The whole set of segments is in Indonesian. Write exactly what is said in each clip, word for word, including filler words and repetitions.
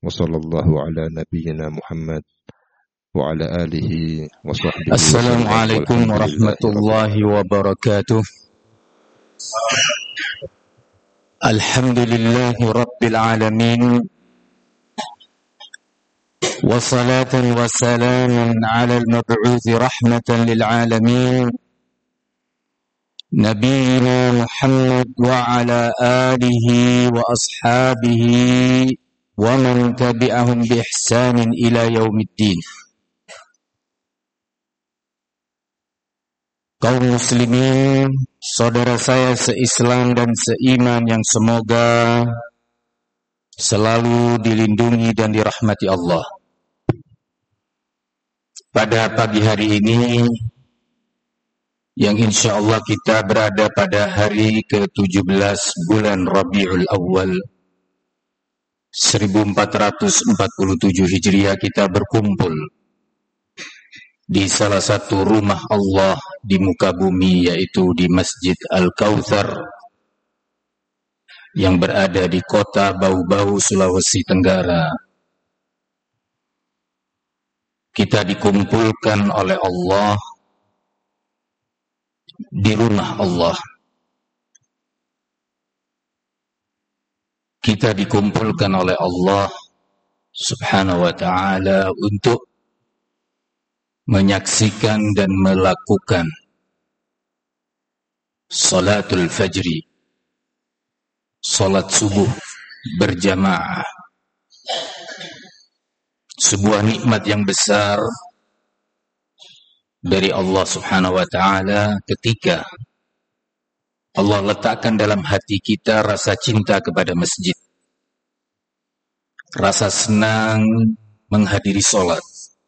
وصلى الله على نبينا محمد وعلى آله وصحبه السلام عليكم ورحمة الله وبركاته. الحمد لله رب العالمين وصلاة وسلام على المبعوث رحمة للعالمين نبينا محمد وعلى آله وأصحابه ومن تبعهم بإحسان إلى يوم الدين. Kaum muslimin, saudara saya seislam dan seiman yang semoga selalu dilindungi dan dirahmati Allah. Pada pagi hari ini, yang insya Allah kita berada pada hari ke tujuh belas bulan Rabiul Awal seribu empat ratus empat puluh tujuh Hijriah, kita berkumpul di salah satu rumah Allah di muka bumi, yaitu di Masjid Al-Kautsar yang berada di kota Bau-Bau, Sulawesi Tenggara. Kita dikumpulkan oleh Allah di rumah Allah. Kita dikumpulkan oleh Allah Subhanahu wa ta'ala untuk menyaksikan dan melakukan salatul fajri, salat subuh berjamaah. Sebuah nikmat yang besar dari Allah Subhanahu wa ta'ala ketika Allah letakkan dalam hati kita rasa cinta kepada masjid, rasa senang menghadiri salat.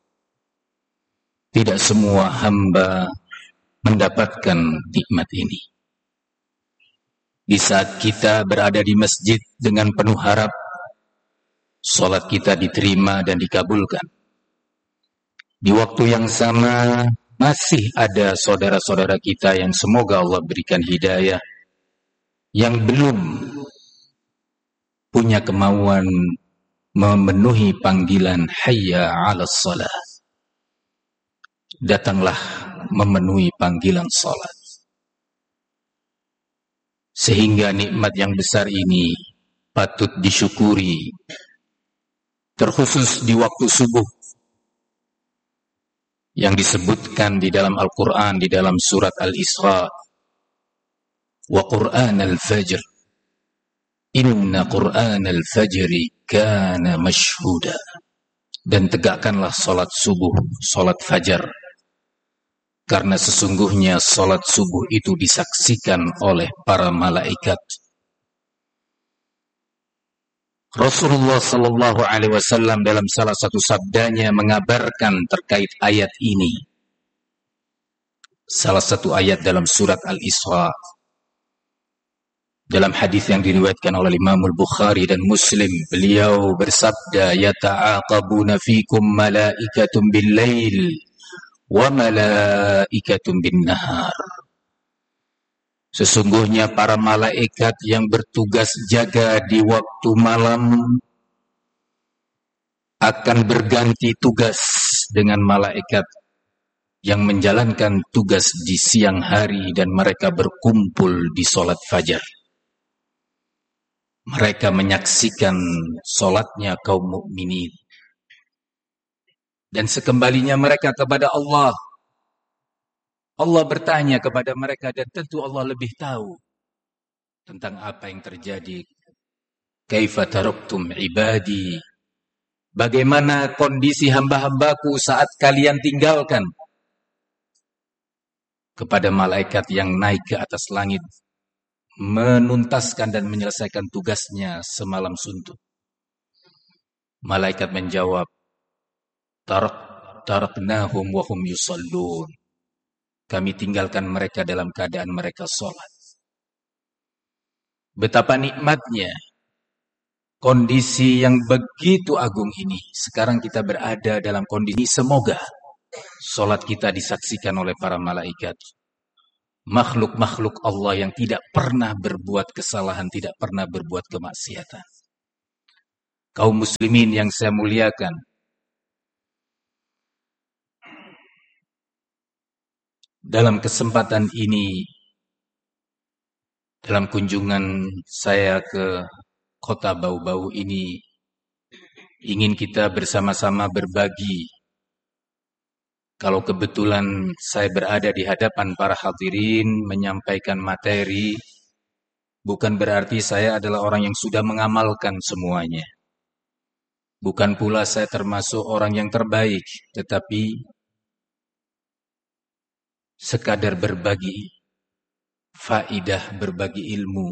Tidak semua hamba mendapatkan nikmat ini. Di saat kita berada di masjid dengan penuh harap salat kita diterima dan dikabulkan, di waktu yang sama masih ada saudara-saudara kita yang semoga Allah berikan hidayah, yang belum punya kemauan memenuhi panggilan hayya 'alas shalah. Datanglah memenuhi panggilan salat. Sehingga nikmat yang besar ini patut disyukuri, terkhusus di waktu subuh yang disebutkan di dalam Al-Quran, di dalam surat Al-Isra, wa Qur'an al-fajr, inna Qur'an al-fajri kana mashhuda. Dan tegakkanlah salat subuh, salat fajar, karena sesungguhnya salat subuh itu disaksikan oleh para malaikat. Rasulullah sallallahu alaihi wasallam dalam salah satu sabdanya mengabarkan terkait ayat ini. Salah satu ayat dalam surat Al-Isra, dalam hadis yang diriwayatkan oleh Imam Al-Bukhari dan Muslim, beliau bersabda, yata'aqabuna fikum malaikatun bil-lail wa malaikatun bin-nahar. Sesungguhnya para malaikat yang bertugas jaga di waktu malam akan berganti tugas dengan malaikat yang menjalankan tugas di siang hari, dan mereka berkumpul di salat fajar. Mereka menyaksikan salatnya kaum mukminin, dan sekembalinya mereka kepada Allah, Allah bertanya kepada mereka, dan tentu Allah lebih tahu tentang apa yang terjadi. Kaifa taraktum ibadi, bagaimana kondisi hamba-hambaku saat kalian tinggalkan? Kepada malaikat yang naik ke atas langit, menuntaskan dan menyelesaikan tugasnya semalam suntuk. Malaikat menjawab, tarak taraknahum wa hum yusallun. Kami tinggalkan mereka dalam keadaan mereka sholat. Betapa nikmatnya kondisi yang begitu agung ini. Sekarang kita berada dalam kondisi, semoga sholat kita disaksikan oleh para malaikat. Makhluk-makhluk Allah yang tidak pernah berbuat kesalahan, tidak pernah berbuat kemaksiatan. kaum muslimin yang saya muliakan, dalam kesempatan ini, dalam kunjungan saya ke kota Bau-Bau ini, ingin kita bersama-sama berbagi. Kalau kebetulan saya berada di hadapan para hadirin menyampaikan materi, bukan berarti saya adalah orang yang sudah mengamalkan semuanya. Bukan pula saya termasuk orang yang terbaik, tetapi sekadar berbagi faidah, berbagi ilmu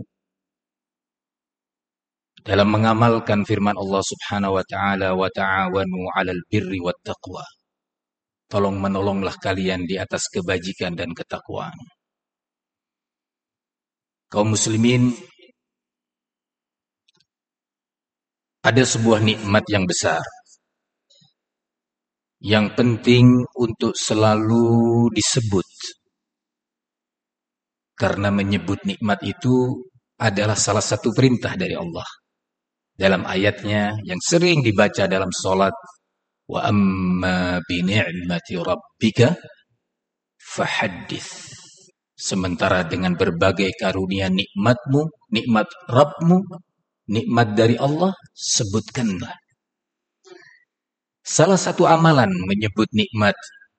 dalam mengamalkan firman Allah Subhanahu wa taala, wa ta'awanu 'alal birri wat taqwa. Tolong menolonglah kalian di atas kebajikan dan ketakwaan. Kaum muslimin, ada sebuah nikmat yang besar yang penting untuk selalu disebut, karena menyebut nikmat itu adalah salah satu perintah dari Allah. Dalam ayatnya yang sering dibaca dalam sholat, wa amma bi ni'mati rabbika fahaddits. Sementara dengan berbagai karunia nikmatmu, nikmat Rabbmu, nikmat dari Allah, sebutkanlah. Salah satu amalan menyebut nikmat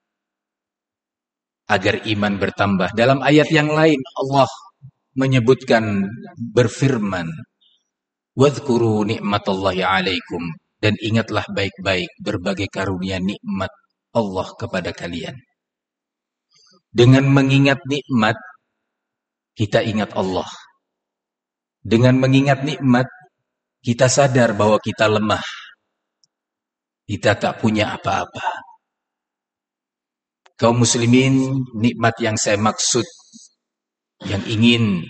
agar iman bertambah. Dalam ayat yang lain Allah menyebutkan, berfirman, wadhkuru ni'matallahi 'alaikum, dan ingatlah baik-baik berbagai karunia nikmat Allah kepada kalian. Dengan mengingat nikmat, kita ingat Allah. Dengan mengingat nikmat, kita sadar bahwa kita lemah. Kita tak punya apa-apa. Kaum muslimin, nikmat yang saya maksud, yang ingin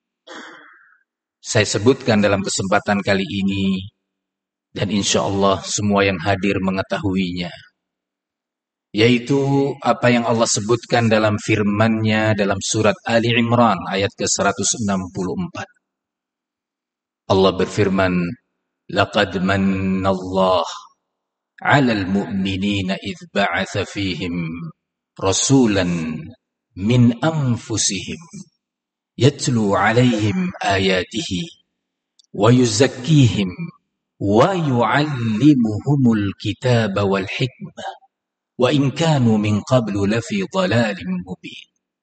saya sebutkan dalam kesempatan kali ini, dan insya Allah semua yang hadir mengetahuinya, yaitu apa yang Allah sebutkan dalam firman-Nya dalam surat Ali Imran ayat ke seratus enam puluh empat. Allah berfirman, laqad mannallahu 'alal mu'minina idz ba'atsa fihim rasulan min anfusihim yatlu 'alaihim ayatihi wa yuzakkihim wa yu'allimuhumul kitaba wal hikmah wa in kanu min qablu lafi dhalalin mubin.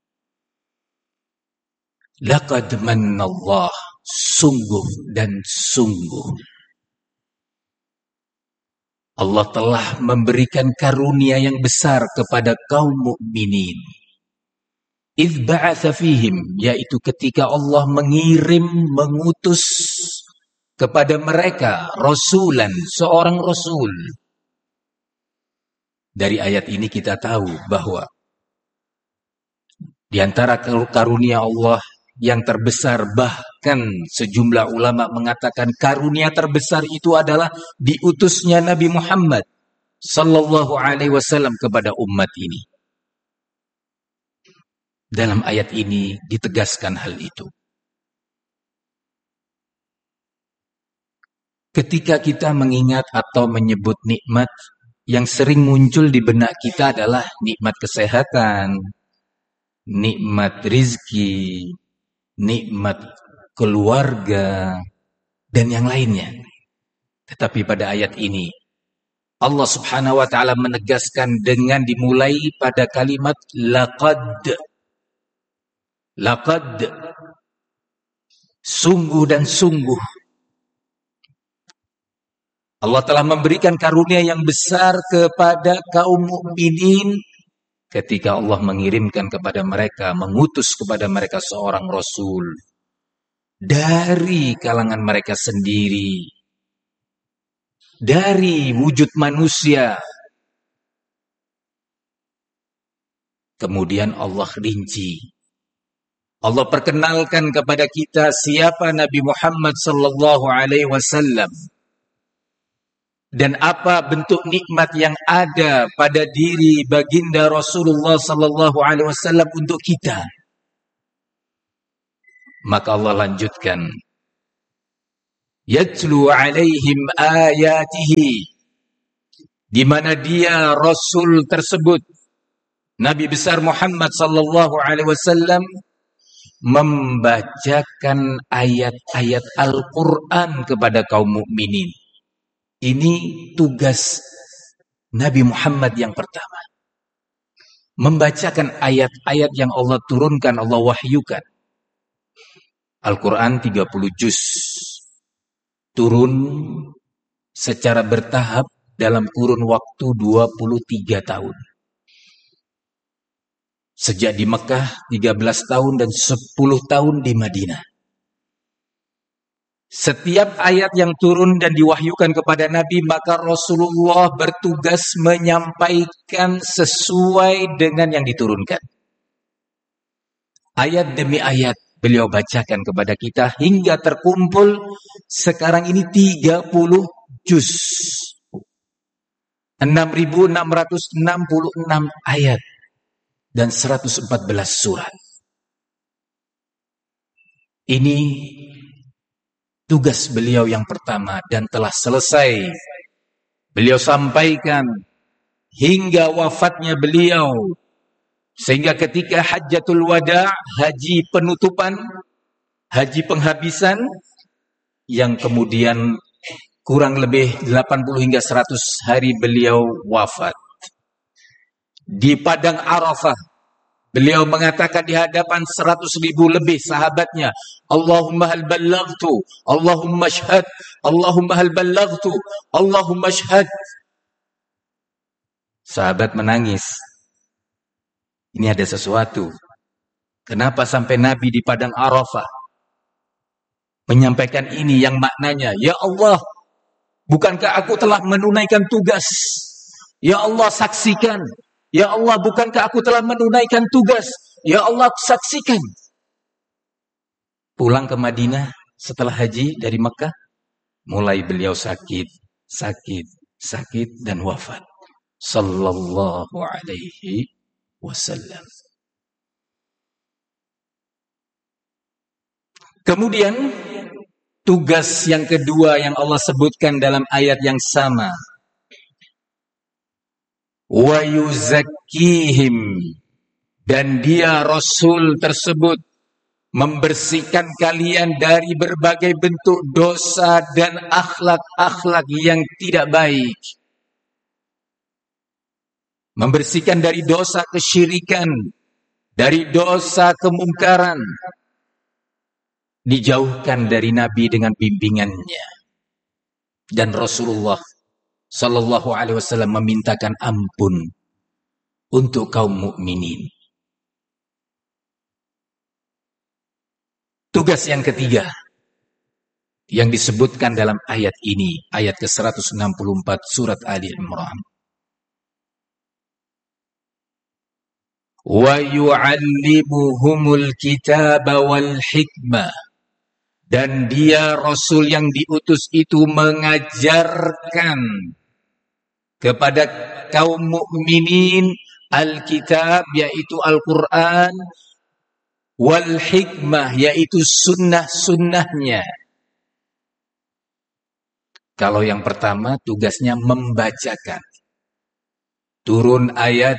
Laqad mannallah, sungguh dan sungguh Allah telah memberikan karunia yang besar kepada kaum mukminin. Idz ba'atsa fihim, yaitu ketika Allah mengirim, mengutus kepada mereka rasulan, seorang rasul. Dari ayat ini kita tahu bahwa di antara karunia Allah yang terbesar, bahkan sejumlah ulama mengatakan karunia terbesar itu adalah diutusnya Nabi Muhammad sallallahu alaihi wasallam kepada umat ini. Dalam ayat ini ditegaskan hal itu. Ketika kita mengingat atau menyebut nikmat, yang sering muncul di benak kita adalah nikmat kesehatan, nikmat rizki, nikmat keluarga, dan yang lainnya. Tetapi pada ayat ini, Allah subhanahu wa ta'ala menegaskan dengan dimulai pada kalimat laqad. Laqad, sungguh dan sungguh. Allah telah memberikan karunia yang besar kepada kaum mukminin ketika Allah mengirimkan kepada mereka, mengutus kepada mereka seorang rasul dari kalangan mereka sendiri, dari wujud manusia. Kemudian Allah rinci, Allah perkenalkan kepada kita siapa Nabi Muhammad sallallahu alaihi wasallam dan apa bentuk nikmat yang ada pada diri baginda Rasulullah sallallahu alaihi wasallam untuk kita. Maka Allah lanjutkan, yatlu alaihim ayatihi, di mana dia Rasul tersebut, Nabi besar Muhammad sallallahu alaihi wasallam, membacakan ayat-ayat Al-Quran kepada kaum mukminin. Ini tugas Nabi Muhammad yang pertama. Membacakan ayat-ayat yang Allah turunkan, Allah wahyukan. Al-Quran tiga puluh juz. Turun secara bertahap dalam kurun waktu dua puluh tiga tahun. Sejak di Mekah tiga belas tahun dan sepuluh tahun di Madinah. Setiap ayat yang turun dan diwahyukan kepada Nabi, maka Rasulullah bertugas menyampaikan sesuai dengan yang diturunkan. Ayat demi ayat beliau bacakan kepada kita hingga terkumpul sekarang ini tiga puluh juz. enam ribu enam ratus enam puluh enam ayat dan seratus empat belas surat. Ini tugas beliau yang pertama dan telah selesai. Beliau sampaikan hingga wafatnya beliau. Sehingga ketika Hajjatul Wada, haji penutupan, haji penghabisan, yang kemudian kurang lebih delapan puluh hingga seratus hari beliau wafat. Di Padang Arafah, beliau mengatakan di hadapan seratus ribu lebih sahabatnya, Allahumma hal ballaghtu, Allahumma syhad, Allahumma hal ballaghtu, Allahumma syhad. Sahabat menangis. Ini ada sesuatu. Kenapa sampai Nabi di Padang Arafah menyampaikan ini yang maknanya, ya Allah, bukankah aku telah menunaikan tugas? Ya Allah, saksikan. Ya Allah, bukankah aku telah menunaikan tugas? Ya Allah, saksikan. Pulang ke Madinah setelah haji dari Mekah, mulai beliau sakit, sakit, sakit dan wafat. Sallallahu alaihi wasallam. Kemudian tugas yang kedua yang Allah sebutkan dalam ayat yang sama, wa yuzakkihim, dan dia Rasul tersebut membersihkan kalian dari berbagai bentuk dosa dan akhlak-akhlak yang tidak baik. Membersihkan dari dosa kesyirikan, dari dosa kemungkaran, dijauhkan dari Nabi dengan bimbingannya. Dan Rasulullah Sallallahu Alaihi Wasallam memintakan ampun untuk kaum mukminin. Tugas yang ketiga yang disebutkan dalam ayat ini, ayat ke seratus enam puluh empat surat Ali Imran. Wa yu'allimuhumul kitaba wal hikmah, dan dia Rasul yang diutus itu mengajarkan kepada kaum mukminin Alkitab, yaitu Al-Quran, wal hikmah, yaitu sunnah-sunnahnya. Kalau yang pertama tugasnya membacakan. Turun ayat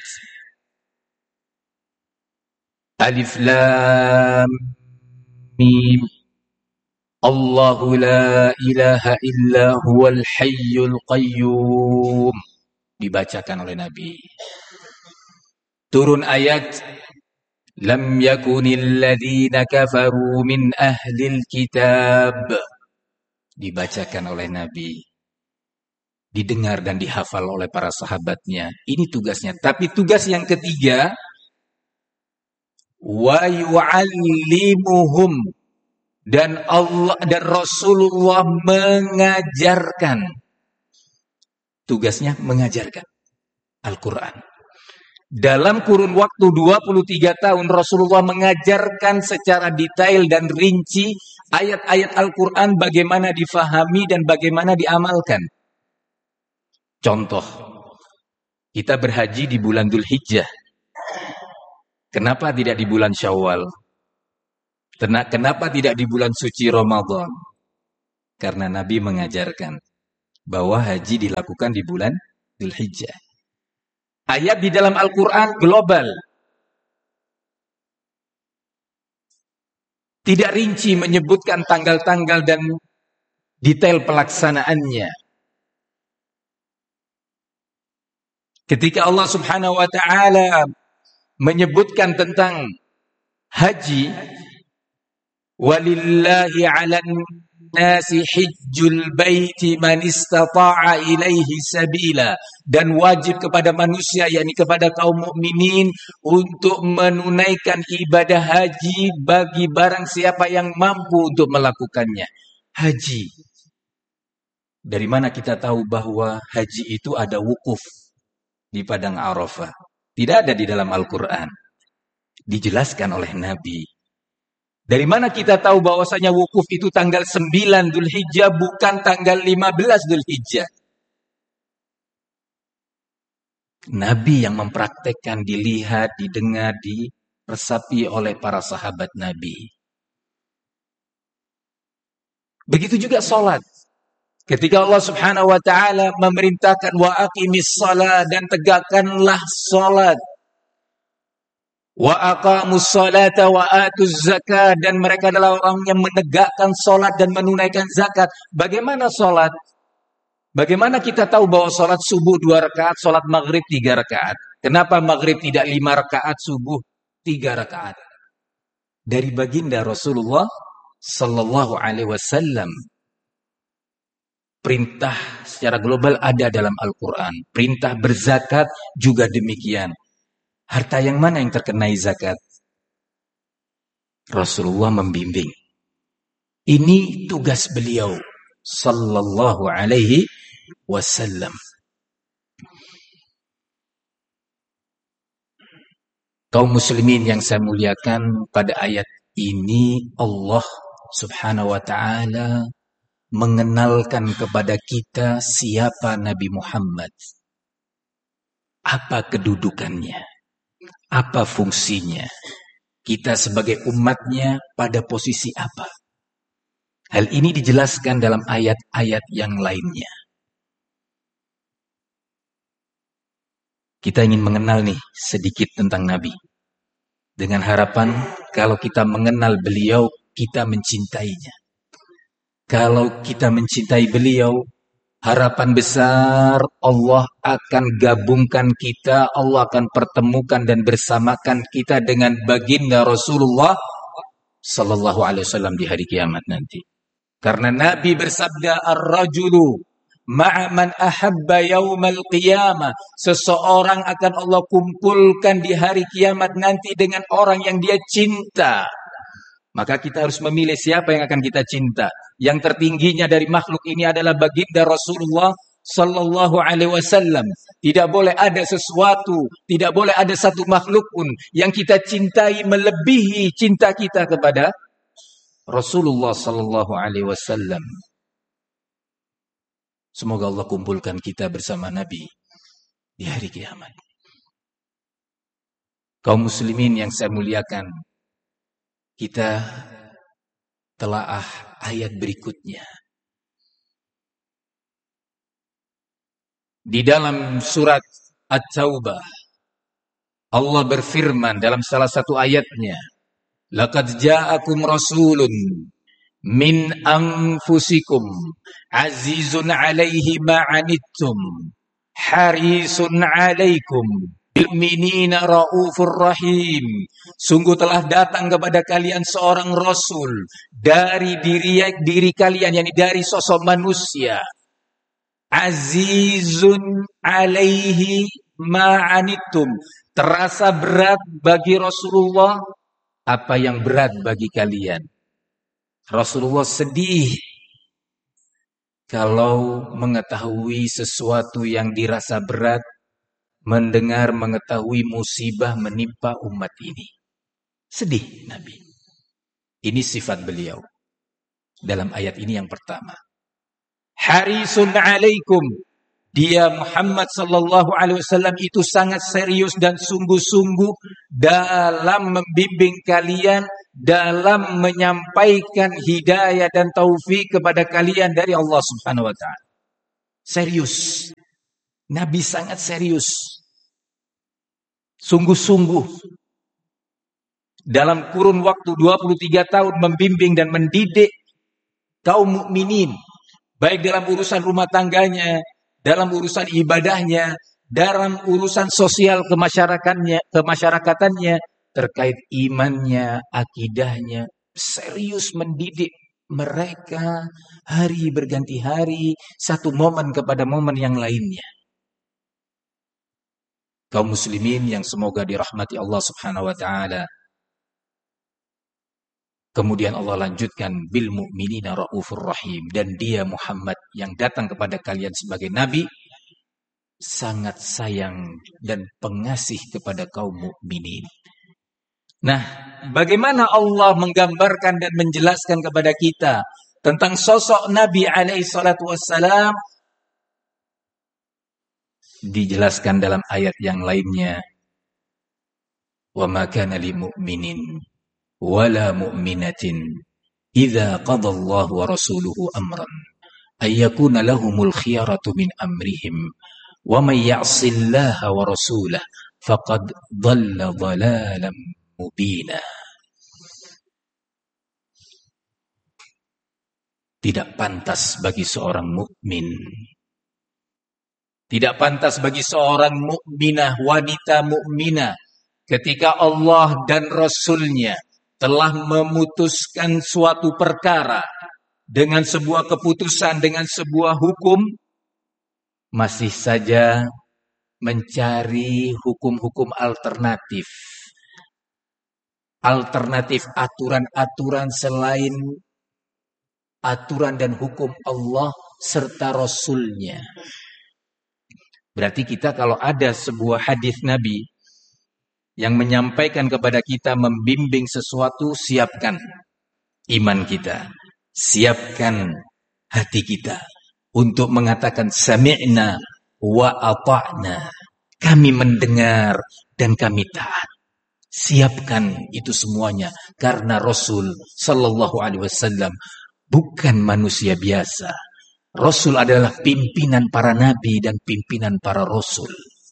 Alif Lam Mim, Allahu la ilaha illa huwal hayyul qayyum, dibacakan oleh Nabi. Turun ayat Lam yakunil ladzina kafaru min ahlil kitab, dibacakan oleh Nabi. Didengar dan dihafal oleh para sahabatnya. Ini tugasnya. Tapi tugas yang ketiga, wa yu'allimuhum, dan Allah dan Rasulullah mengajarkan. Tugasnya mengajarkan Al-Quran. Dalam kurun waktu dua puluh tiga tahun Rasulullah mengajarkan secara detail dan rinci ayat-ayat Al-Quran, bagaimana difahami dan bagaimana diamalkan. Contoh, kita berhaji di bulan Dzulhijjah. Kenapa tidak di bulan Syawal? Kenapa tidak di bulan suci Ramadan? Karena Nabi mengajarkan bahwa haji dilakukan di bulan Dzulhijjah. Ayat di dalam Al-Quran global. Tidak rinci menyebutkan tanggal-tanggal dan detail pelaksanaannya. Ketika Allah Subhanahu wa taala menyebutkan tentang haji, walillahi 'alan nasi hijjul baiti man istata'a ilaihi sabila, dan wajib kepada manusia, yakni kepada kaum mukminin, untuk menunaikan ibadah haji bagi barang siapa yang mampu untuk melakukannya. Haji. Dari mana kita tahu bahwa haji itu ada wukuf di padang Arafah? Tidak ada di dalam Al-Quran. Dijelaskan oleh Nabi. Dari mana kita tahu bahwasanya wukuf itu tanggal sembilan Dzulhijjah bukan tanggal lima belas Dzulhijjah? Nabi yang mempraktekkan, dilihat, didengar, diresapi oleh para sahabat Nabi. Begitu juga sholat. Ketika Allah Subhanahu wa taala memerintahkan wa aqimis shalah, dan tegakkanlah sholat. Wa aqamus sholata wa atuz zakat, dan mereka adalah orang yang menegakkan sholat dan menunaikan zakat. Bagaimana sholat? Bagaimana kita tahu bahwa sholat subuh dua rakaat, sholat maghrib tiga rakaat? Kenapa maghrib tidak lima rakaat, subuh tiga rakaat? Dari baginda Rasulullah Sallallahu Alaihi Wasallam. Perintah secara global ada dalam Al-Quran. Perintah berzakat juga demikian. Harta yang mana yang terkenai zakat? Rasulullah membimbing. Ini tugas beliau Sallallahu Alaihi Wasallam. Kaum muslimin yang saya muliakan, pada ayat ini Allah Subhanahu wa taala mengenalkan kepada kita siapa Nabi Muhammad. Apa kedudukannya? Apa fungsinya? Kita sebagai umatnya pada posisi apa? Hal ini dijelaskan dalam ayat-ayat yang lainnya. Kita ingin mengenal nih sedikit tentang Nabi. Dengan harapan kalau kita mengenal beliau, kita mencintainya. Kalau kita mencintai beliau, harapan besar Allah akan gabungkan kita, Allah akan pertemukan dan bersamakan kita dengan baginda Rasulullah Sallallahu Alaihi Wasallam di hari kiamat nanti. Karena Nabi bersabda, ar-rajulu ma'a man ahabba yaumal qiyamah. Seseorang akan Allah kumpulkan di hari kiamat nanti dengan orang yang dia cinta. Maka kita harus memilih siapa yang akan kita cinta. Yang tertingginya dari makhluk ini adalah baginda Rasulullah Sallallahu Alaihi Wasallam. Tidak boleh ada sesuatu, tidak boleh ada satu makhluk pun yang kita cintai melebihi cinta kita kepada Rasulullah Sallallahu Alaihi Wasallam. Semoga Allah kumpulkan kita bersama Nabi di hari kiamat. Kaum muslimin yang saya muliakan, kita telaah ayat berikutnya. Di dalam surat At-Taubah, Allah berfirman dalam salah satu ayatnya, laqad ja'akum rasulun min anfusikum azizun 'alaihi ma 'anittum harisun 'alaikum mu'minina raufur rahim. Sungguh telah datang kepada kalian seorang rasul dari diri diri kalian, yakni dari sosok manusia. Azizun 'alaihi ma'anittum. Terasa berat bagi Rasulullah apa yang berat bagi kalian. Rasulullah sedih kalau mengetahui sesuatu yang dirasa berat, mendengar, mengetahui musibah menimpa umat ini. Sedih Nabi. Ini sifat beliau. Dalam ayat ini yang pertama. Harisun alaikum. dia Muhammad sallallahu alaihi wasallam itu sangat serius dan sungguh-sungguh dalam membimbing kalian, dalam menyampaikan hidayah dan taufik kepada kalian dari Allah Subhanahu wa taala. Serius. Nabi sangat serius. Sungguh-sungguh. Dalam kurun waktu dua puluh tiga tahun membimbing dan mendidik kaum mukminin, baik dalam urusan rumah tangganya, dalam urusan ibadahnya, dalam urusan sosial kemasyarakatnya, kemasyarakatannya, terkait imannya, akidahnya, serius mendidik mereka hari berganti hari, satu momen kepada momen yang lainnya. Kaum muslimin yang semoga dirahmati Allah Subhanahu wa taala. Kemudian Allah lanjutkan bil mu'minina raufur rahim, dan dia Muhammad yang datang kepada kalian sebagai nabi sangat sayang dan pengasih kepada kaum mukminin. Nah, bagaimana Allah menggambarkan dan menjelaskan kepada kita tentang sosok Nabi alaihi salatu wassalam? Dijelaskan dalam ayat yang lainnya. Wa ma kana lil mu'minin wala mu'minatin idza qada Allah wa rasuluhu amran ay yakuna lahumul khiyaratu min amrihim wa may ya'sillaha wa rasulahu faqad dhalla dhalalan mubina. Tidak pantas bagi seorang mukmin, tidak pantas bagi seorang mukminah, wanita mukminah, ketika Allah dan Rasulnya telah memutuskan suatu perkara dengan sebuah keputusan, dengan sebuah hukum, masih saja mencari hukum-hukum alternatif. Alternatif aturan-aturan selain aturan dan hukum Allah serta Rasulnya. Berarti kita kalau ada sebuah hadis Nabi yang menyampaikan kepada kita, membimbing sesuatu, siapkan iman kita, siapkan hati kita untuk mengatakan sami'na wa ata'na. Kami mendengar dan kami taat. Siapkan itu semuanya karena Rasul sallallahu alaihi wasallam bukan manusia biasa. Rasul adalah pimpinan para nabi dan pimpinan para rasul.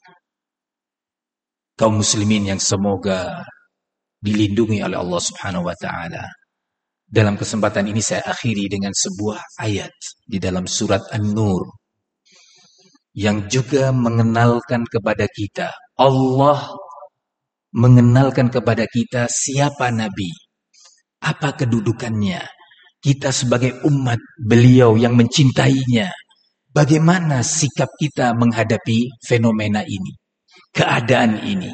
Kaum muslimin yang semoga dilindungi oleh Allah Subhanahu wa taala. Dalam kesempatan ini saya akhiri dengan sebuah ayat di dalam surat An-Nur yang juga mengenalkan kepada kita, Allah mengenalkan kepada kita siapa nabi, apa kedudukannya. Kita sebagai umat beliau yang mencintainya, bagaimana sikap kita menghadapi fenomena ini, keadaan ini.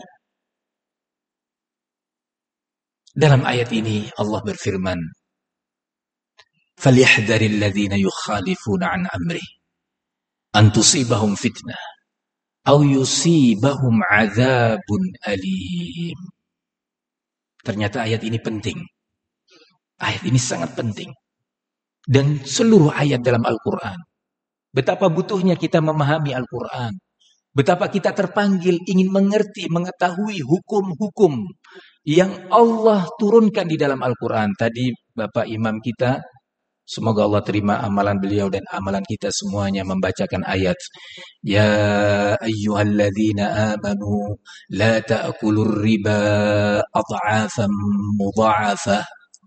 Dalam ayat ini Allah berfirman, فَلْيَحْذَرِ الَّذِينَ يُخَالِفُونَ عَنْ أَمْرِهِ أَنْ تُصِيبَهُمْ فِتْنَةٌ أَوْ يُصِيبَهُمْ عَذَابٌ أَلِيمٌ. Ternyata ayat ini penting. Ayat ini sangat penting. Dan seluruh ayat dalam Al-Quran. Betapa butuhnya kita memahami Al-Quran. Betapa kita terpanggil ingin mengerti, mengetahui hukum-hukum yang Allah turunkan di dalam Al-Quran. Tadi Bapak Imam kita, semoga Allah terima amalan beliau dan amalan kita semuanya, membacakan ayat. Ya ayyuhalladzina amanu la ta'kulur riba ad'afan mudha'afah.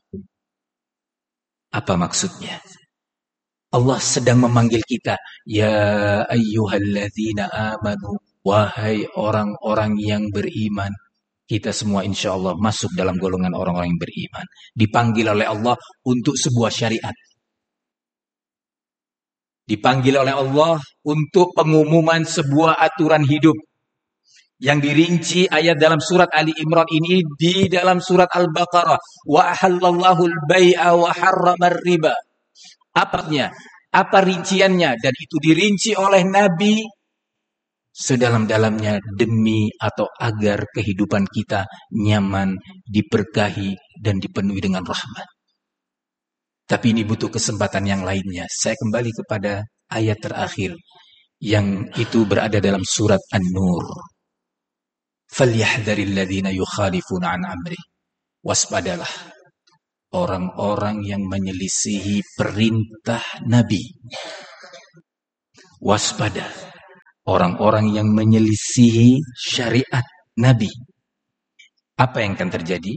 Apa maksudnya? Allah sedang memanggil kita, ya ayyuhalladzina amanu, wahai orang-orang yang beriman. Kita semua insya Allah masuk dalam golongan orang-orang yang beriman. Dipanggil oleh Allah untuk sebuah syariat. Dipanggil oleh Allah untuk pengumuman sebuah aturan hidup. Yang dirinci ayat dalam surat Ali Imran ini di dalam surat Al-Baqarah. Wa ahallallahu al-bai'a wa harramar riba. Apanya? Apa rinciannya? Dan itu dirinci oleh Nabi sedalam-dalamnya demi atau agar kehidupan kita nyaman, diberkahi, dan dipenuhi dengan rahmat. Tapi ini butuh kesempatan yang lainnya. Saya kembali kepada ayat terakhir. yang itu berada dalam surat An-Nur. Falyahdharil ladzina yukhalifuna an amri. Waspadalah orang-orang yang menyelisihi perintah Nabi. Waspada orang-orang yang menyelisihi syariat Nabi. Apa yang akan terjadi?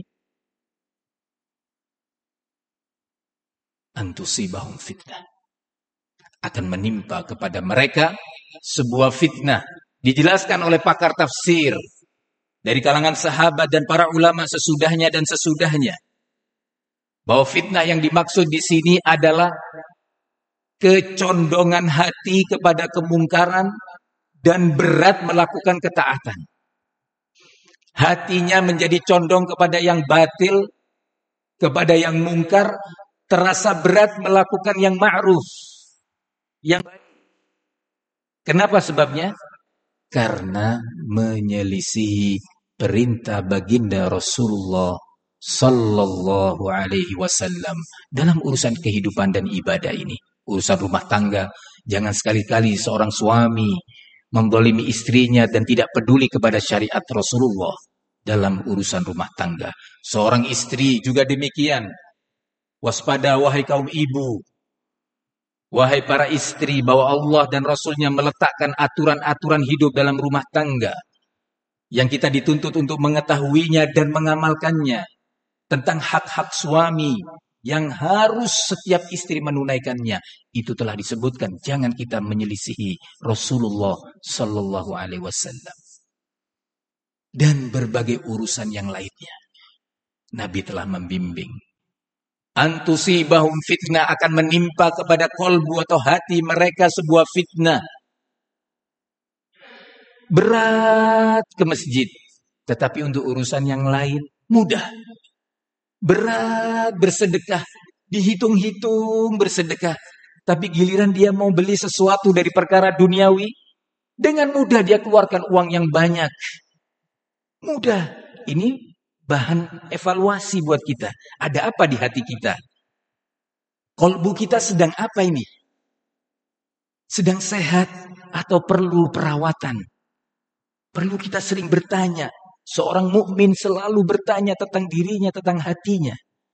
Antusibahum fitnah. Akan menimpa kepada mereka sebuah fitnah. Dijelaskan oleh pakar tafsir dari kalangan sahabat dan para ulama sesudahnya dan sesudahnya, bahwa fitnah yang dimaksud di sini adalah kecondongan hati kepada kemungkaran dan berat melakukan ketaatan. Hatinya menjadi condong kepada yang batil, kepada yang mungkar, terasa berat melakukan yang ma'ruf. Yang kenapa sebabnya? Karena menyelisihi perintah baginda Rasulullah sallallahu alaihi wasallam dalam urusan kehidupan dan ibadah ini. Urusan rumah tangga, jangan sekali-kali seorang suami mendolimi istrinya dan tidak peduli kepada syariat Rasulullah dalam urusan rumah tangga. Seorang istri juga demikian. Waspada wahai kaum ibu, wahai para istri, bahwa Allah dan Rasulnya meletakkan aturan-aturan hidup dalam rumah tangga yang kita dituntut untuk mengetahuinya dan mengamalkannya, tentang hak-hak suami yang harus setiap istri menunaikannya. Itu telah disebutkan. Jangan kita menyelisihi Rasulullah sallallahu alaihi wasallam. Dan berbagai urusan yang lainnya. Nabi telah membimbing. Antusibahum fitnah, akan menimpa kepada kolbu atau hati mereka sebuah fitnah. Berat ke masjid. Tetapi untuk urusan yang lain mudah. Berat bersedekah, dihitung-hitung bersedekah, tapi giliran dia mau beli sesuatu dari perkara duniawi, dengan mudah dia keluarkan uang yang banyak. Mudah. Ini bahan evaluasi buat kita. Ada apa di hati kita? Kolbu kita sedang apa ini? Sedang sehat atau perlu perawatan? Perlu kita sering bertanya. Seorang mukmin selalu bertanya tentang dirinya, tentang hatinya.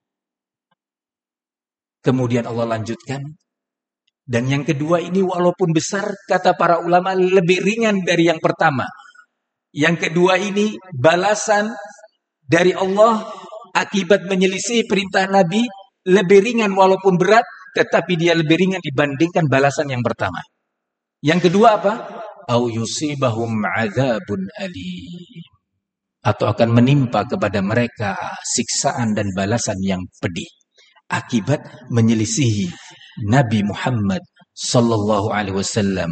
Kemudian Allah lanjutkan. Dan yang kedua ini walaupun besar, kata para ulama, lebih ringan dari yang pertama. Yang kedua ini balasan dari Allah akibat menyelisih perintah Nabi lebih ringan walaupun berat, tetapi dia lebih ringan dibandingkan balasan yang pertama. Yang kedua apa? Au yusibahum adzabun alim. Atau akan menimpa kepada mereka siksaan dan balasan yang pedih akibat menyelisihi Nabi Muhammad sallallahu alaihi wasallam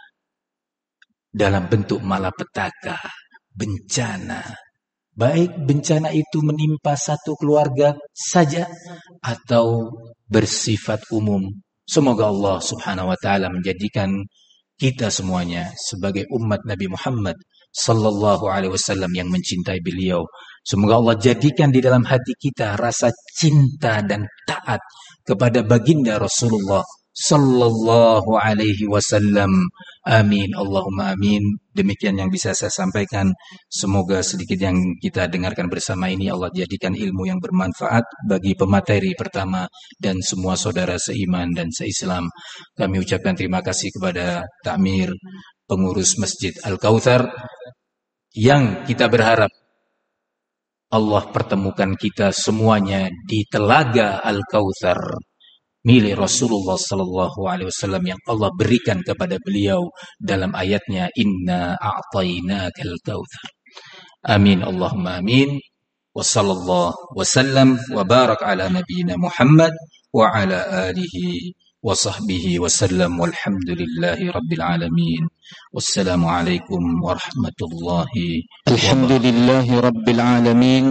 dalam bentuk malapetaka, bencana. Baik bencana itu menimpa satu keluarga saja atau bersifat umum. Semoga Allah Subhanahu wa taala menjadikan kita semuanya sebagai umat Nabi Muhammad sallallahu alaihi wasallam yang mencintai beliau. Semoga Allah jadikan di dalam hati kita rasa cinta dan taat kepada baginda Rasulullah sallallahu alaihi wasallam. Amin. Allahumma amin. Demikian yang bisa saya sampaikan. Semoga sedikit yang kita dengarkan bersama ini Allah jadikan ilmu yang bermanfaat bagi pemateri pertama dan semua saudara seiman dan seislam. Kami ucapkan terima kasih kepada Takmir pengurus Masjid Al-Kautsar, yang kita berharap Allah pertemukan kita semuanya di telaga Al-Kautsar milik Rasulullah sallallahu alaihi wasallam yang Allah berikan kepada beliau dalam ayatnya, inna a'tainakal kautsar. Amin Allahumma amin. Wa sallallahu wasallam wa barak ala nabiyyina Muhammad wa ala alihi wa sahbihi wasallam walhamdulillahi rabbil alamin. Wassalamu alaikum warahmatullahi wabarakatuh. Alhamdulillahi rabbil alamin.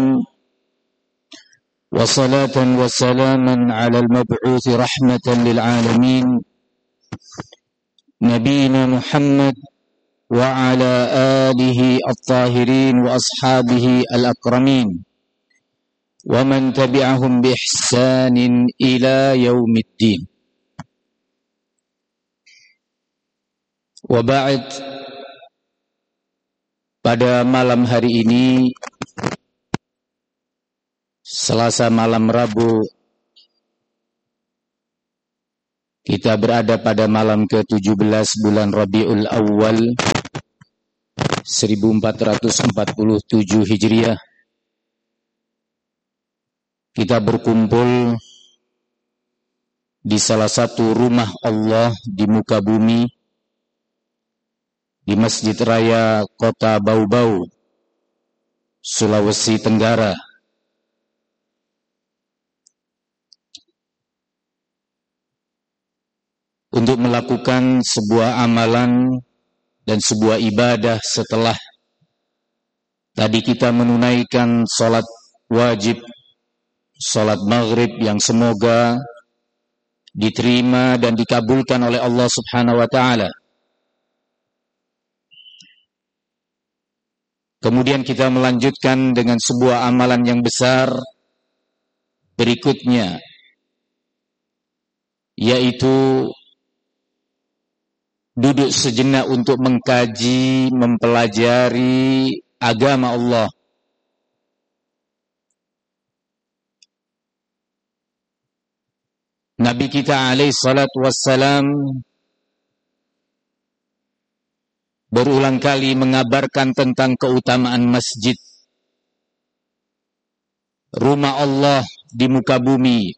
وصلاة وسلاما على المبعوث رحمة للعالمين نبينا محمد وعلى آله الطاهرين وأصحابه الأكرمين ومن تبعهم بإحسان إلى يوم الدين. Wa ba'd, pada malam hari ini, Selasa malam Rabu, kita berada pada malam ke tujuh belas bulan Rabiul Awal seribu empat ratus empat puluh tujuh Hijriah. Kita berkumpul di salah satu rumah Allah di muka bumi, di Masjid Raya Kota Bau-Bau, Sulawesi Tenggara. Untuk melakukan sebuah amalan dan sebuah ibadah setelah tadi kita menunaikan sholat wajib, sholat maghrib yang semoga diterima dan dikabulkan oleh Allah Subhanahu wa ta'ala. Kemudian kita melanjutkan dengan sebuah amalan yang besar berikutnya, yaitu duduk sejenak untuk mengkaji, mempelajari agama Allah. Nabi kita alaihi salatu wassalam berulang kali mengabarkan tentang keutamaan masjid, rumah Allah di muka bumi,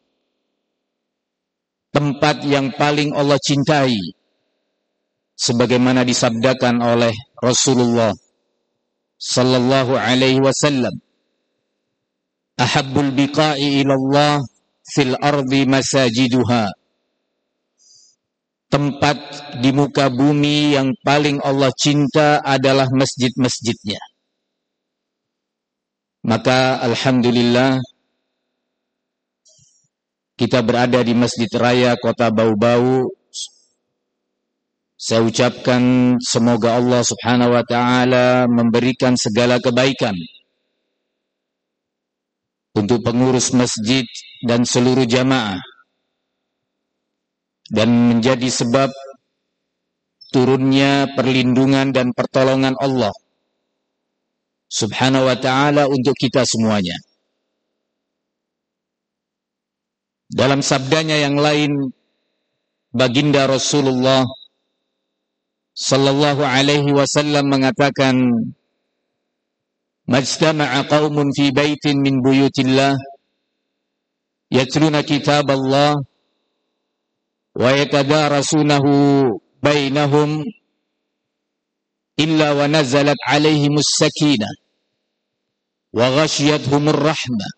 tempat yang paling Allah cintai, sebagaimana disabdakan oleh Rasulullah sallallahu alaihi wasallam, ahabbul biqa'i ilallah fil ardi masajiduha. Tempat di muka bumi yang paling Allah cinta adalah masjid-masjidnya. Maka alhamdulillah kita berada di Masjid Raya Kota Bau-Bau. Saya ucapkan semoga Allah Subhanahu wa ta'ala memberikan segala kebaikan untuk pengurus masjid dan seluruh jamaah, dan menjadi sebab turunnya perlindungan dan pertolongan Allah Subhanahu wa ta'ala untuk kita semuanya. Dalam sabdanya yang lain, baginda Rasulullah sallallahu alaihi wasallam mengatakan, majtama'a qaumun fi baitin min buyutillah yatluna kitab Allah wa yatadarasunahu bainahum illa wa nazalat alaihimus sakinah wa ghashiyatuhumur rahmah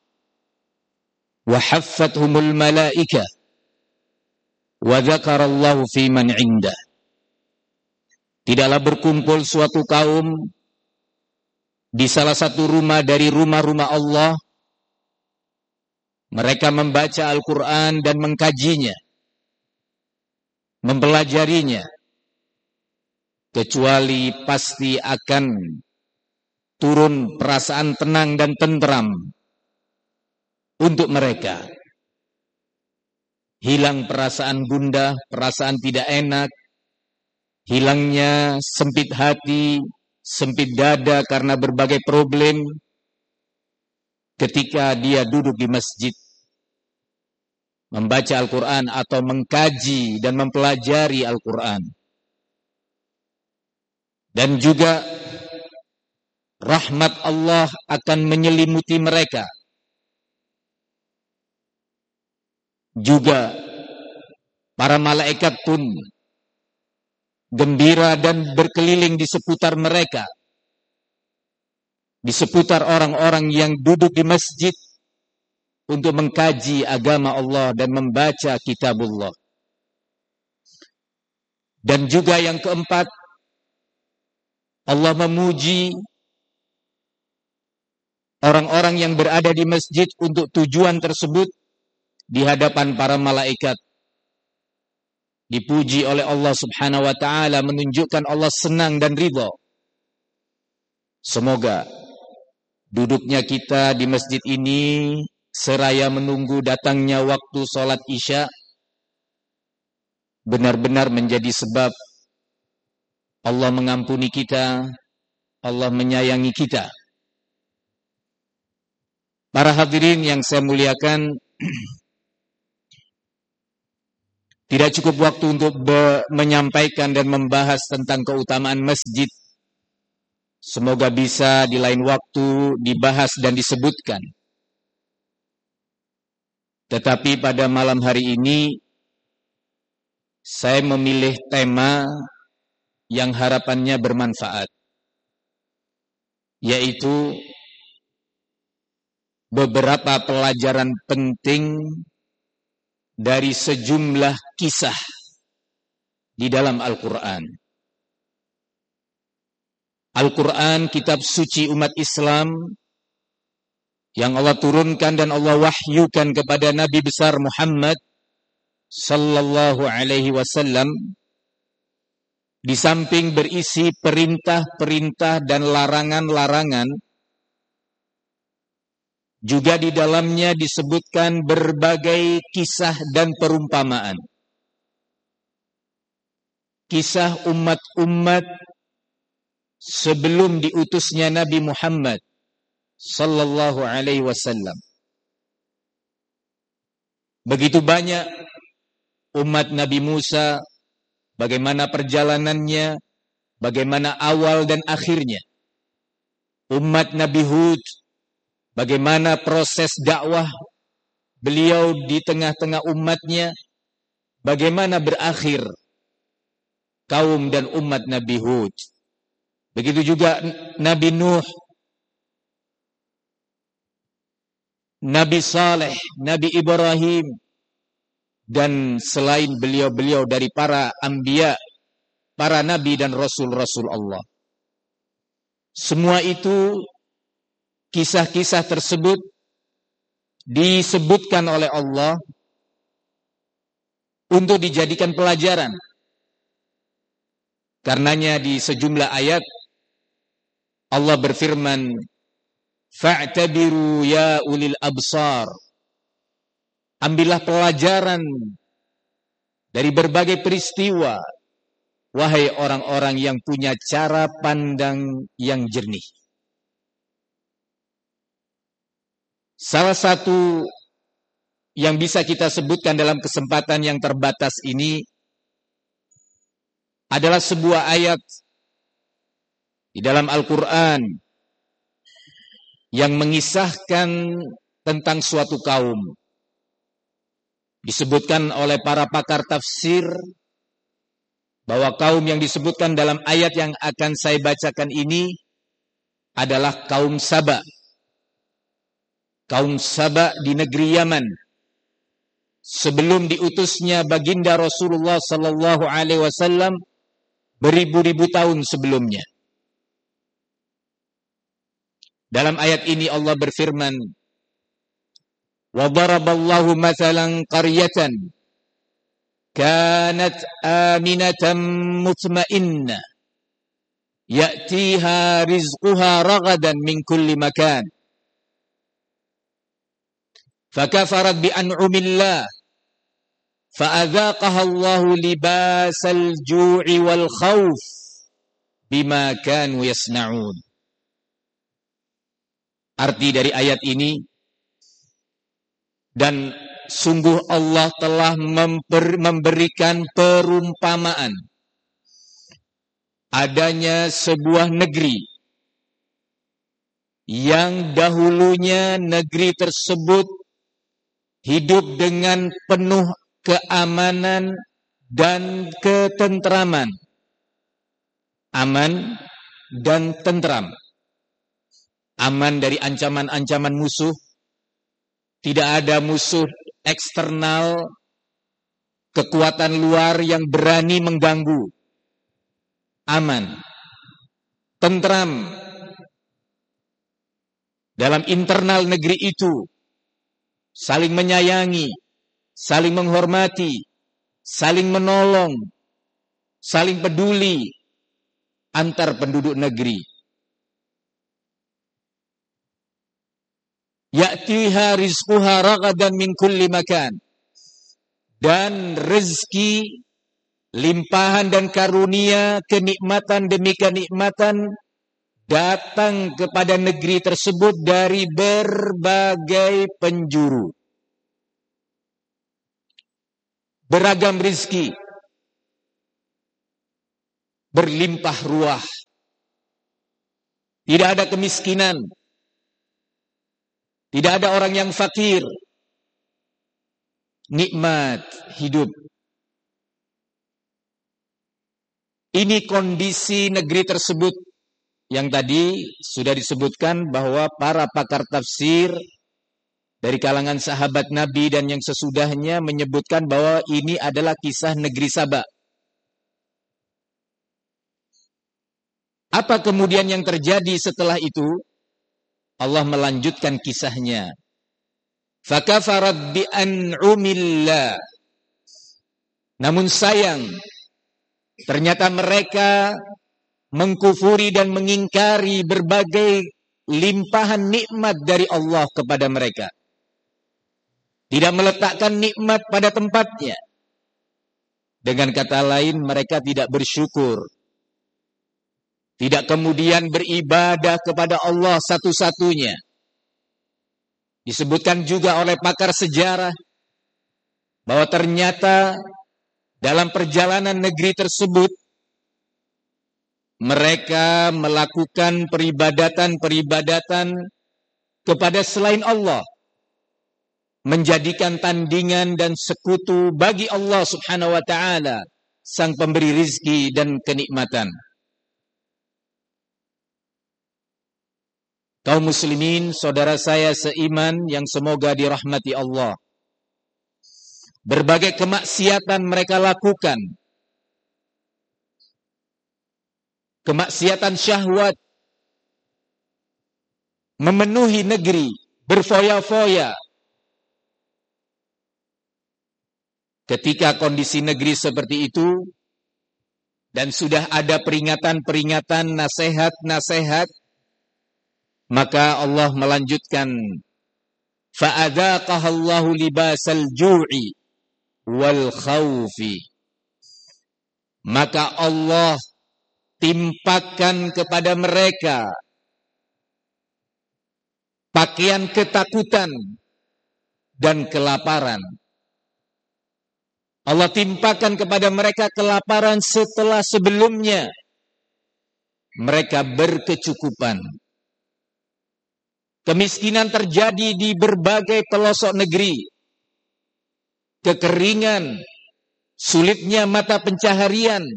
wa haffathumul malaikah wa dzakarallahu fi man 'indah. Tidaklah berkumpul suatu kaum di salah satu rumah dari rumah-rumah Allah, mereka membaca Al-Quran dan mengkajinya, mempelajarinya, kecuali pasti akan turun perasaan tenang dan tentram untuk mereka. Hilang perasaan gundah, perasaan tidak enak, hilangnya sempit hati, sempit dada karena berbagai problem ketika dia duduk di masjid membaca Al-Quran atau mengkaji dan mempelajari Al-Quran. Dan juga rahmat Allah akan menyelimuti mereka. Juga para malaikat pun gembira dan berkeliling di seputar mereka, di seputar orang-orang yang duduk di masjid untuk mengkaji agama Allah dan membaca kitabullah. Dan juga yang keempat, Allah memuji orang-orang yang berada di masjid untuk tujuan tersebut di hadapan para malaikat. Dipuji oleh Allah Subhanahu wa ta'ala, menunjukkan Allah senang dan ridha. Semoga duduknya kita di masjid ini seraya menunggu datangnya waktu sholat isya benar-benar menjadi sebab Allah mengampuni kita, Allah menyayangi kita. Para hadirin yang saya muliakan, tidak cukup waktu untuk menyampaikan dan membahas tentang keutamaan masjid. Semoga bisa di lain waktu dibahas dan disebutkan. Tetapi pada malam hari ini, saya memilih tema yang harapannya bermanfaat, yaitu beberapa pelajaran penting dari sejumlah kisah di dalam Al-Quran. Al-Quran, kitab suci umat Islam yang Allah turunkan dan Allah wahyukan kepada Nabi besar Muhammad sallallahu alaihi wasallam, di samping berisi perintah-perintah dan larangan-larangan, juga di dalamnya disebutkan berbagai kisah dan perumpamaan. Kisah umat-umat sebelum diutusnya Nabi Muhammad sallallahu alaihi wasallam. Begitu banyak umat Nabi Musa, bagaimana perjalanannya, bagaimana awal dan akhirnya. Umat Nabi Hud, bagaimana proses dakwah beliau di tengah-tengah umatnya, bagaimana berakhir kaum dan umat Nabi Hud. Begitu juga Nabi Nuh, Nabi Saleh, Nabi Ibrahim, dan selain beliau-beliau dari para anbiya, para nabi dan rasul-rasul Allah. Semua itu, kisah-kisah tersebut disebutkan oleh Allah untuk dijadikan pelajaran. Karenanya di sejumlah ayat Allah berfirman, "Fa'tabiru ya ulil absar." Ambillah pelajaran dari berbagai peristiwa, wahai orang-orang yang punya cara pandang yang jernih. Salah satu yang bisa kita sebutkan dalam kesempatan yang terbatas ini adalah sebuah ayat di dalam Al-Quran yang mengisahkan tentang suatu kaum. Disebutkan oleh para pakar tafsir bahwa kaum yang disebutkan dalam ayat yang akan saya bacakan ini adalah kaum Saba. Kaum Saba di negeri Yaman. Sebelum diutusnya baginda Rasulullah sallallahu alaihi wasallam beribu-ribu tahun sebelumnya. Dalam ayat ini Allah berfirman, "Wa daraballahu mathalan qaryatan kanat aminatan mutmainnah ya'tiha rizquha ragadan min kulli makan fakafarat bi an'amillah fa'adzaqaha Allahu libasal ju'i wal khawf bima kanu yasna'un." Arti dari ayat ini, dan sungguh Allah telah member, memberikan perumpamaan adanya sebuah negeri yang dahulunya negeri tersebut hidup dengan penuh keamanan dan ketentraman. Aman dan tentram. Aman dari ancaman-ancaman musuh. Tidak ada musuh eksternal, kekuatan luar yang berani mengganggu. Aman. Tentram. Dalam internal negeri itu, saling menyayangi, saling menghormati, saling menolong, saling peduli antar penduduk negeri. Ya'tiha rizquha ragadan min kulli makan. Dan rezeki limpahan dan karunia, kenikmatan demi kenikmatan datang kepada negeri tersebut dari berbagai penjuru. Beragam rizki, berlimpah ruah, tidak ada kemiskinan, tidak ada orang yang fakir, nikmat hidup. Ini kondisi negeri tersebut yang tadi sudah disebutkan bahwa para pakar tafsir dari kalangan sahabat Nabi dan yang sesudahnya menyebutkan bahwa ini adalah kisah negeri Saba. Apa kemudian yang terjadi setelah itu? Allah melanjutkan kisahnya. Fakafarat bi'an'umillah. Namun sayang, ternyata mereka mengkufuri dan mengingkari berbagai limpahan nikmat dari Allah kepada mereka. Tidak meletakkan nikmat pada tempatnya. Dengan kata lain, mereka tidak bersyukur. Tidak kemudian beribadah kepada Allah satu-satunya. Disebutkan juga oleh pakar sejarah bahwa ternyata dalam perjalanan negeri tersebut mereka melakukan peribadatan-peribadatan kepada selain Allah, menjadikan tandingan dan sekutu bagi Allah Subhanahu wa taala, sang pemberi rizki dan kenikmatan. Kaum muslimin, saudara saya seiman yang semoga dirahmati Allah. Berbagai kemaksiatan mereka lakukan. Kemaksiatan syahwat memenuhi negeri, berfoya-foya. Ketika kondisi negeri seperti itu, dan sudah ada peringatan-peringatan, nasihat-nasihat, maka Allah melanjutkan, fa'adzaqahallahu libasal ju'i wal khawfi. Maka Allah timpakan kepada mereka pakaian ketakutan dan kelaparan. Allah timpakan kepada mereka kelaparan setelah sebelumnya mereka berkecukupan. Kemiskinan terjadi di berbagai pelosok negeri. Kekeringan, sulitnya mata pencaharian.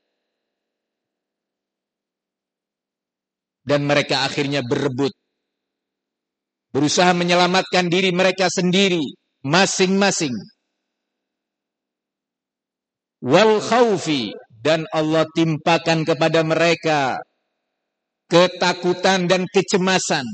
Dan mereka akhirnya berebut. Berusaha menyelamatkan diri mereka sendiri, masing-masing. Wal khawfi, dan Allah timpakan kepada mereka ketakutan dan kecemasan.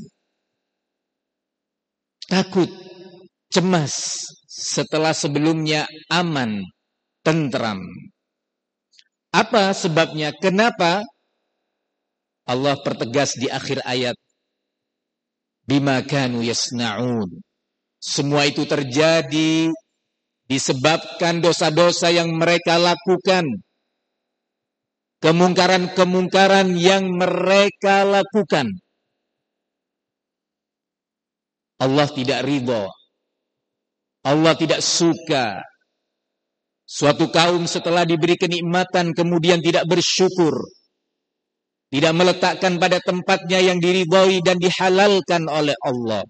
Takut, cemas setelah sebelumnya aman, tentram. Apa sebabnya? Kenapa? Allah pertegas di akhir ayat. Bima kanu yasna'un. Semua itu terjadi disebabkan dosa-dosa yang mereka lakukan. Kemungkaran-kemungkaran yang mereka lakukan. Allah tidak ridha. Allah tidak suka. Suatu kaum setelah diberi kenikmatan kemudian tidak bersyukur. Tidak meletakkan pada tempatnya yang diridhai dan dihalalkan oleh Allah.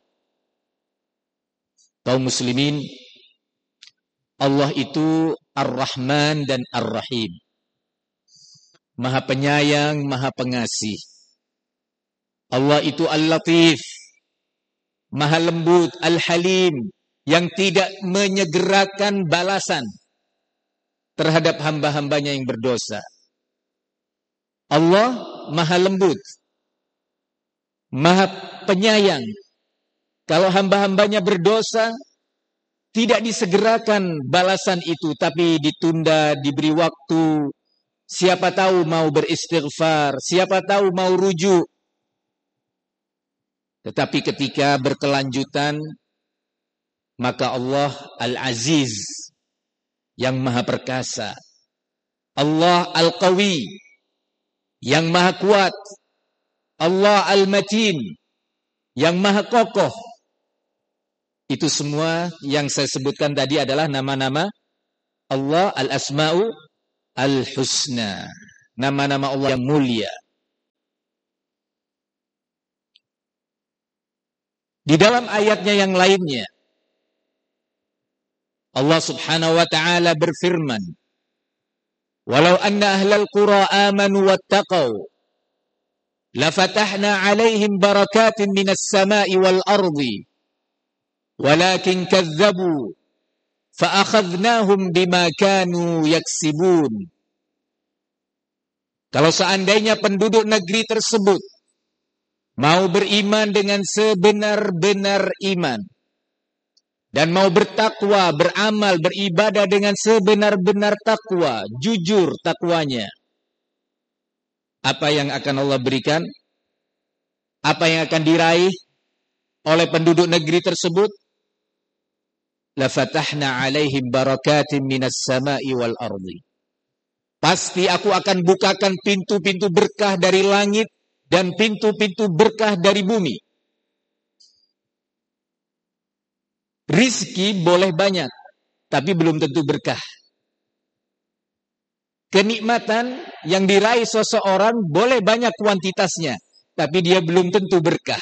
Kaum muslimin, Allah itu Ar-Rahman dan Ar-Rahim. Maha penyayang, maha pengasih. Allah itu Al-Latif, maha lembut, Al-Halim, yang tidak menyegerakan balasan terhadap hamba-hambanya yang berdosa. Allah maha lembut, maha penyayang. Kalau hamba-hambanya berdosa, tidak disegerakan balasan itu, tapi ditunda, diberi waktu. Siapa tahu mau beristighfar, siapa tahu mau rujuk. Tetapi ketika berkelanjutan, maka Allah Al-Aziz, yang maha perkasa, Allah Al-Qawi, yang maha kuat. Allah Al-Matin, yang maha kokoh. Itu semua yang saya sebutkan tadi adalah nama-nama Allah, Al-Asma'u Al-Husna. Nama-nama Allah yang mulia. Di dalam ayatnya yang lainnya, Allah subhanahu wa ta'ala berfirman, walau anna ahlal qura amanu wattaqaw, lafatahna alaihim barakatin minas sama'i wal ardi, walakin kazzabu, fa'akhadnahum bima kanu yaksibun. Kalau seandainya penduduk negeri tersebut mau beriman dengan sebenar-benar iman, dan mau bertakwa, beramal, beribadah dengan sebenar-benar takwa, jujur takwanya, apa yang akan Allah berikan? Apa yang akan diraih oleh penduduk negeri tersebut? Lafatahna alaihim barakatin minas sama'i wal ardi. Pasti aku akan bukakan pintu-pintu berkah dari langit dan pintu-pintu berkah dari bumi. Rizki boleh banyak, tapi belum tentu berkah. Kenikmatan yang diraih seseorang boleh banyak kuantitasnya, tapi dia belum tentu berkah.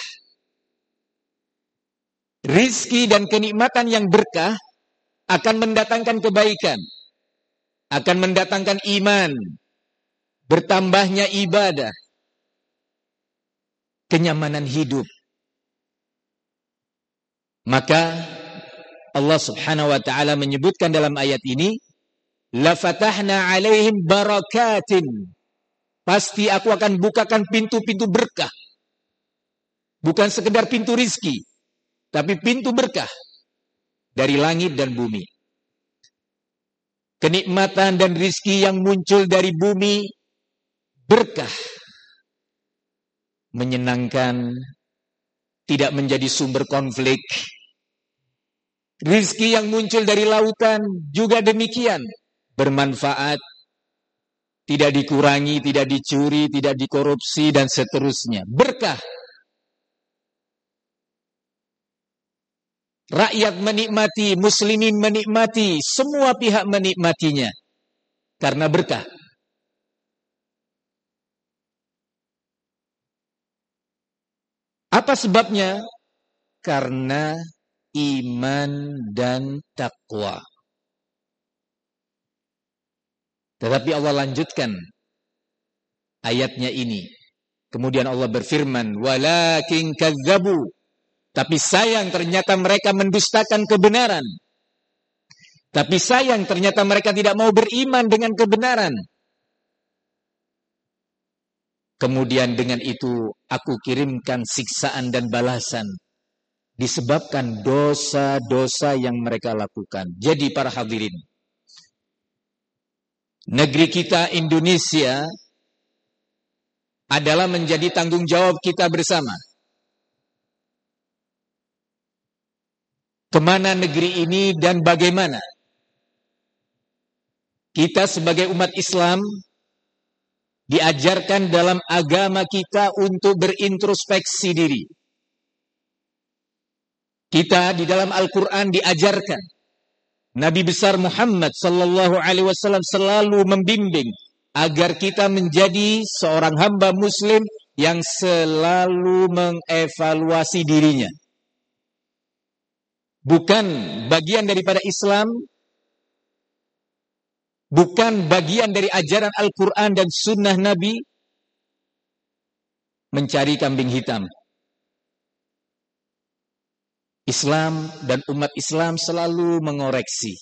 Rizki dan kenikmatan yang berkah akan mendatangkan kebaikan, akan mendatangkan iman, bertambahnya ibadah, kenyamanan hidup. Maka Allah subhanahu wa ta'ala menyebutkan dalam ayat ini, lafatahna alaihim barakatin. Pasti aku akan bukakan pintu-pintu berkah. Bukan sekedar pintu rizki, tapi pintu berkah dari langit dan bumi. Kenikmatan dan rizki yang muncul dari bumi berkah, menyenangkan, tidak menjadi sumber konflik. Rizki yang muncul dari lautan juga demikian, bermanfaat, tidak dikurangi, tidak dicuri, tidak dikorupsi, dan seterusnya. Berkah. Rakyat menikmati, muslimin menikmati, semua pihak menikmatinya karena berkah. Apa sebabnya? Karena iman dan takwa. Tetapi Allah lanjutkan ayatnya ini. Kemudian Allah berfirman, walakin kazzabu. Tapi sayang ternyata mereka mendustakan kebenaran. Tapi sayang ternyata mereka tidak mau beriman dengan kebenaran. Kemudian dengan itu aku kirimkan siksaan dan balasan disebabkan dosa-dosa yang mereka lakukan. Jadi para hadirin, negeri kita Indonesia adalah menjadi tanggung jawab kita bersama. Kemana negeri ini dan bagaimana kita sebagai umat Islam diajarkan dalam agama kita untuk berintrospeksi diri. Kita di dalam Al-Quran diajarkan, Nabi besar Muhammad sallallahu alaihi wasallam selalu membimbing agar kita menjadi seorang hamba muslim yang selalu mengevaluasi dirinya. Bukan bagian daripada Islam, bukan bagian dari ajaran Al-Quran dan sunnah Nabi mencari kambing hitam. Islam dan umat Islam selalu mengoreksi.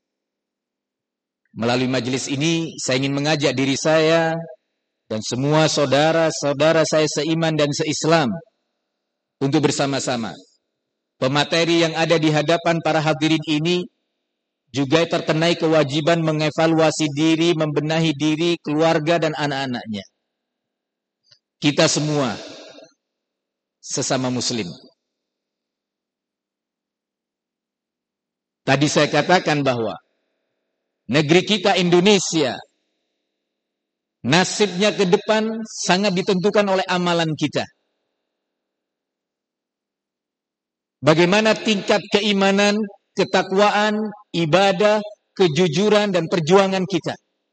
Melalui majelis ini saya ingin mengajak diri saya dan semua saudara-saudara saya seiman dan seislam untuk bersama-sama. Pemateri yang ada di hadapan para hadirin ini juga terkenai kewajiban mengevaluasi diri, membenahi diri, keluarga dan anak-anaknya. Kita semua sesama muslim. Tadi saya katakan bahwa negeri kita Indonesia Nasibnya ke depan sangat ditentukan oleh amalan kita. Bagaimana tingkat keimanan, ketakwaan, ibadah, kejujuran, dan perjuangan kita.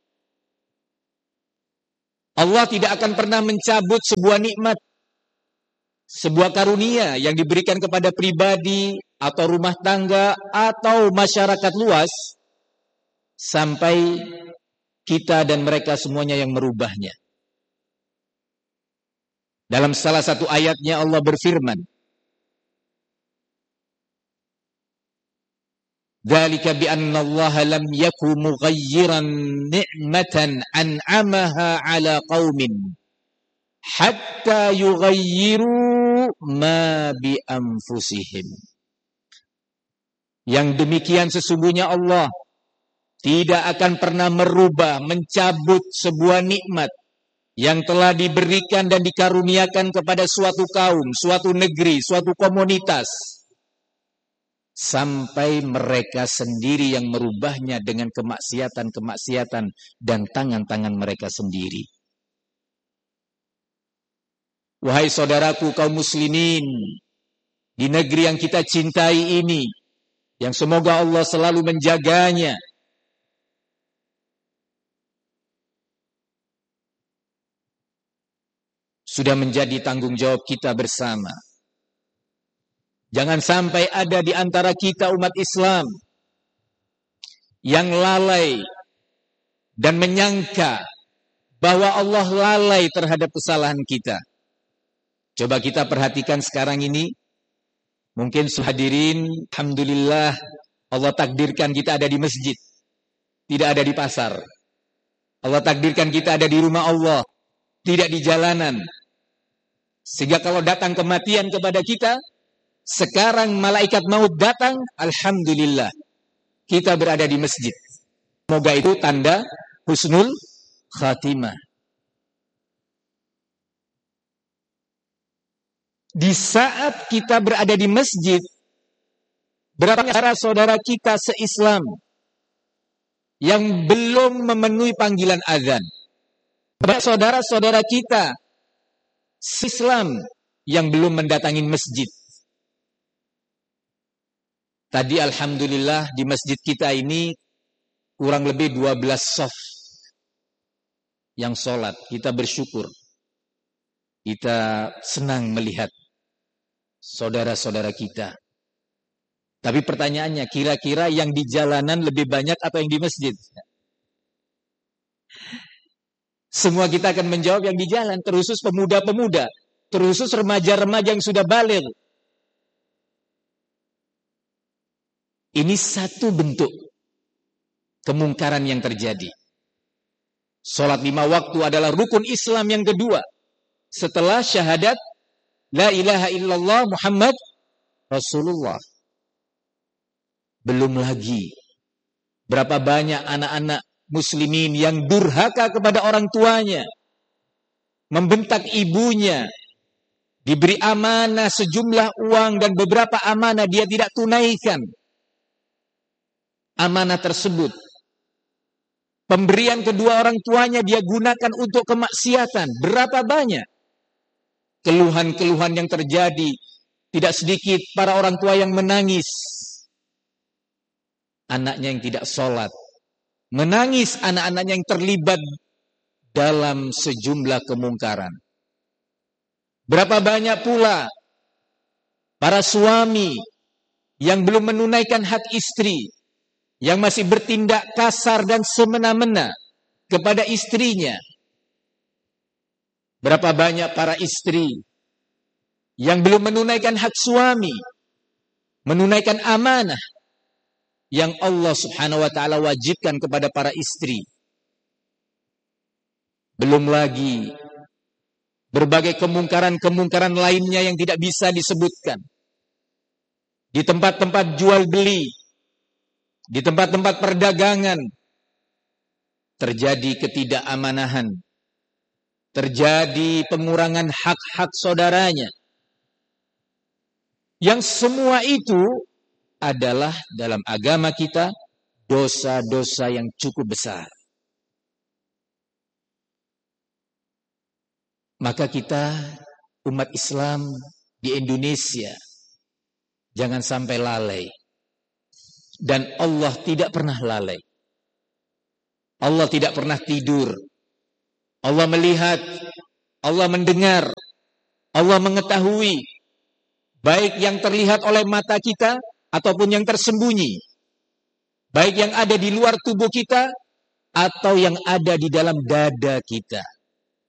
Allah tidak akan pernah mencabut sebuah nikmat, sebuah karunia yang diberikan kepada pribadi, atau rumah tangga, atau masyarakat luas, sampai kita dan mereka semuanya yang merubahnya. Dalam salah satu ayatnya Allah berfirman, "Dzalika bi anna Allah lam yaku mughayyiran ni'matan an'amaha 'ala qaumin hatta yughayyiru ma bi anfusihim." Yang demikian sesungguhnya Allah tidak akan pernah merubah, mencabut sebuah nikmat yang telah diberikan dan dikaruniakan kepada suatu kaum, suatu negeri, suatu komunitas, sampai mereka sendiri yang merubahnya dengan kemaksiatan-kemaksiatan dan tangan-tangan mereka sendiri. Wahai saudaraku kaum muslimin, di negeri yang kita cintai ini, yang semoga Allah selalu menjaganya, sudah menjadi tanggung jawab kita bersama. Jangan sampai ada di antara kita umat Islam yang lalai dan menyangka bahwa Allah lalai terhadap kesalahan kita. Coba kita perhatikan sekarang ini. Mungkin hadirin, alhamdulillah Allah takdirkan kita ada di masjid, tidak ada di pasar. Allah takdirkan kita ada di rumah Allah, tidak di jalanan. Sehingga kalau datang kematian kepada kita, sekarang malaikat maut datang, alhamdulillah kita berada di masjid. Semoga itu tanda husnul khatimah. Di saat kita berada di masjid, berapa saudara kita se-Islam yang belum memenuhi panggilan azan? Berapa saudara-saudara kita se-Islam yang belum mendatangi masjid? Tadi alhamdulillah di masjid kita ini kurang lebih dua belas shaf yang sholat. Kita bersyukur. Kita senang melihat saudara-saudara kita. Tapi pertanyaannya, kira-kira yang di jalanan lebih banyak atau yang di masjid? Semua kita akan menjawab yang di jalan, terkhusus pemuda-pemuda, terkhusus remaja-remaja yang sudah baligh. Ini satu bentuk kemungkaran yang terjadi. Salat lima waktu adalah rukun Islam yang kedua. Setelah syahadat la ilaha illallah Muhammad Rasulullah. Belum lagi berapa banyak anak-anak muslimin yang durhaka kepada orang tuanya, membentak ibunya, diberi amanah sejumlah uang dan beberapa amanah dia tidak tunaikan. Amanah tersebut, pemberian kedua orang tuanya dia gunakan untuk kemaksiatan. Berapa banyak keluhan-keluhan yang terjadi. Tidak sedikit para orang tua yang menangis, anaknya yang tidak sholat, menangis anak-anaknya yang terlibat dalam sejumlah kemungkaran. Berapa banyak pula para suami yang belum menunaikan hak istri, yang masih bertindak kasar dan semena-mena kepada istrinya. Berapa banyak para istri yang belum menunaikan hak suami, menunaikan amanah yang Allah Subhanahu wa taala wajibkan kepada para istri. Belum lagi berbagai kemungkaran-kemungkaran lainnya yang tidak bisa disebutkan. Di tempat-tempat jual beli, di tempat-tempat perdagangan, terjadi ketidakamaнаhan, terjadi pengurangan hak-hak saudaranya. Yang semua itu adalah dalam agama kita dosa-dosa yang cukup besar. Maka kita umat Islam di Indonesia jangan sampai lalai. Dan Allah tidak pernah lalai. Allah tidak pernah tidur. Allah melihat, Allah mendengar, Allah mengetahui, baik yang terlihat oleh mata kita ataupun yang tersembunyi, baik yang ada di luar tubuh kita atau yang ada di dalam dada kita.